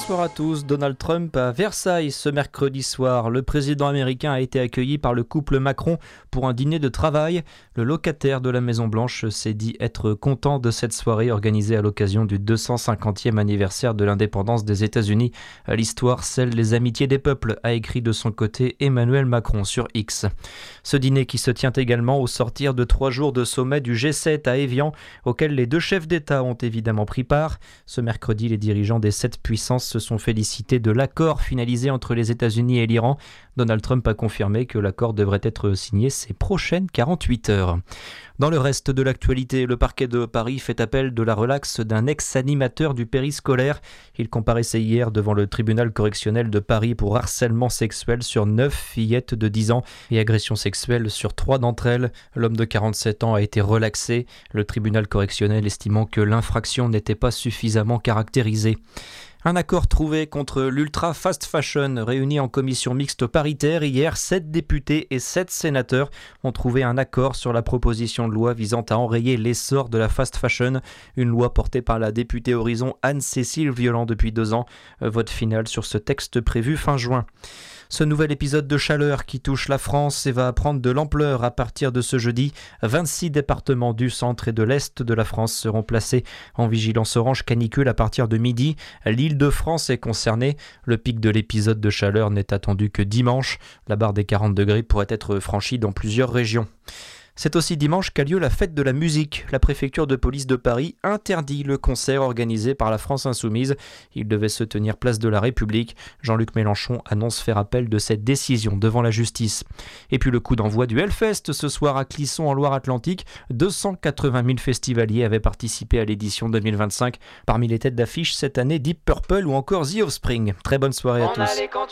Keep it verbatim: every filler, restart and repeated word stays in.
Bonsoir à tous. Donald Trump à Versailles ce mercredi soir. Le président américain a été accueilli par le couple Macron pour un dîner de travail. Le locataire de la Maison-Blanche s'est dit être content de cette soirée organisée à l'occasion du deux cent cinquantième anniversaire de l'indépendance des États-Unis. L'histoire scelle les amitiés des peuples, a écrit de son côté Emmanuel Macron sur X. Ce dîner qui se tient également au sortir de trois jours de sommet du G sept à Évian, auquel les deux chefs d'État ont évidemment pris part. Ce mercredi, les dirigeants des sept puissances se sont félicités de l'accord finalisé entre les États-Unis et l'Iran. Donald Trump a confirmé que l'accord devrait être signé ces prochaines quarante-huit heures. Dans le reste de l'actualité, le parquet de Paris fait appel de la relaxe d'un ex-animateur du périscolaire. Il comparaissait hier devant le tribunal correctionnel de Paris pour harcèlement sexuel sur neuf fillettes de dix ans et agression sexuelle sur trois d'entre elles. L'homme de quarante-sept ans a été relaxé, le tribunal correctionnel estimant que l'infraction n'était pas suffisamment caractérisée. Un accord trouvé contre l'ultra fast fashion. Réunis en commission mixte paritaire hier, sept députés et sept sénateurs ont trouvé un accord sur la proposition de loi visant à enrayer l'essor de la fast fashion. Une loi portée par la députée Horizon Anne-Cécile Violent depuis deux ans. Vote final sur ce texte prévu fin juin. Ce nouvel épisode de chaleur qui touche la France et va prendre de l'ampleur à partir de ce jeudi. vingt-six départements du centre et de l'est de la France seront placés en vigilance orange canicule à partir de midi. L'Île-de-France est concernée. Le pic de l'épisode de chaleur n'est attendu que dimanche. La barre des quarante degrés pourrait être franchie dans plusieurs régions. C'est aussi dimanche qu'a lieu la fête de la musique. La préfecture de police de Paris interdit le concert organisé par la France Insoumise. Il devait se tenir place de la République. Jean-Luc Mélenchon annonce faire appel de cette décision devant la justice. Et puis le coup d'envoi du Hellfest ce soir à Clisson en Loire-Atlantique. deux cent quatre-vingt mille festivaliers avaient participé à l'édition deux mille vingt-cinq. Parmi les têtes d'affiche cette année, Deep Purple ou encore The Offspring. Très bonne soirée à tous.